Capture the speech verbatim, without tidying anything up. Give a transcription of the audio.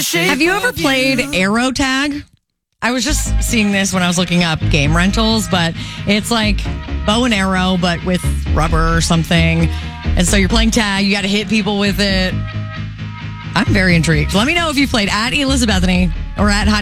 Have you ever played Aero Tag? I was just seeing this when I was looking up game rentals, but it's like bow and arrow, but with rubber or something. And so you're playing tag. You got to hit people with it. I'm very intrigued. Let me know if you played at Elizabethany or at Hot